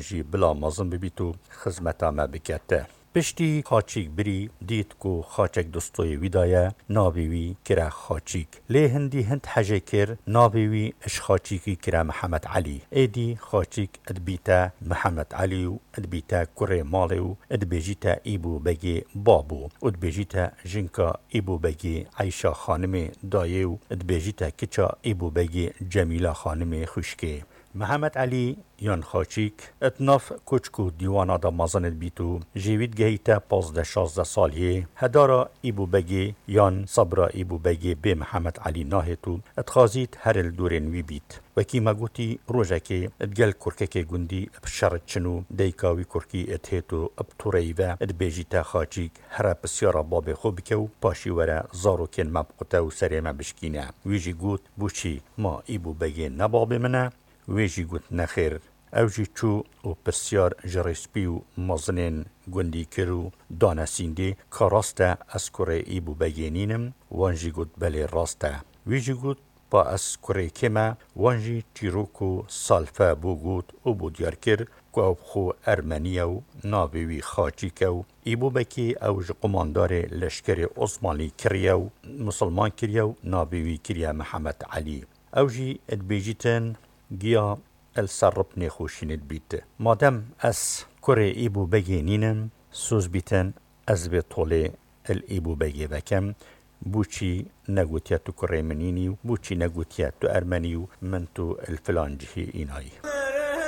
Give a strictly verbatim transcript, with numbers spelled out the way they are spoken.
جی بلا مزن ببیتو خدمتا ما بکته. پشتی خاچیک بری دید کو خاچک دستوی ویدایه نابیوی کرا خاچیک لی هندی هند حجه کر نابیوی اش خاچیکی کرا محمد علی ایدی خاچیک ادبیتا محمد علی و ادبیتا کره مالی و ادبیجیتا ایبو بگی بابو ادبیجیتا جنکا ایبو بگی عیشا خانم دایه و ادبیجیتا کچا ایبو بگی جمیلا خانم خوشکی محمد علی یان خاچیک اتناف کوچکو دیوانا دا مازند بیتو جیوید گهیتا پازده شازده سالیه هدارا ایبو بگی یان صبرا ایبو بگی به محمد علی ناهتو اتخازید هر الدورین وی بیت وکی مگوتی روژه که اتگل کرکه گندی بشرط چنو دیکاوی کرکی اتهتو ابطوریوه اتبیجیتا خاچیک هر بسیارا باب خوب که پاشی وره زارو کن مبقوته و سرمه بشکینه ویجی گوت بوچی ما ایبو بگی نباب منه ویجی گوت نخیر اوجی چو و بسیار جرسپی و مزنین گندی کرو دانه سینده که راسته از کره ایبو بگینینم وانجی گوت بله راسته ویجی گوت با از کره کمه وانجی تیروکو سالفه بو گوت و بو دیار کر که او خو ارمنیه و نابوی خاچیکه و ایبو بکی اوج قماندار لشکر عثمانی کریه و مسلمان کریه و نابوی کریه محمد علی اوجی ادبیجیتن گیا السرب نخوشیند بیت مادم از کره ایبو بگینینم سوز بیتن از به طوله الایبو بگی وکم بوچی نگوتیت تو کره منینی و بوچی نگوتیت تو ارمنی و من تو الفلانجهی اینایی